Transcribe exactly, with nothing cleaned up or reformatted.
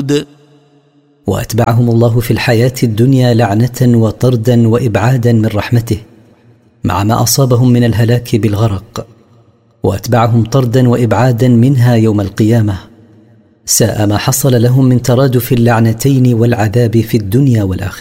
وثمود. وأتبعهم الله في الحياة الدنيا لعنة وطردا وإبعادا من رحمته مع ما أصابهم من الهلاك بالغرق، وأتبعهم طردا وإبعادا منها يوم القيامة. ساء ما حصل لهم من ترادف اللعنتين والعذاب في الدنيا والآخرة.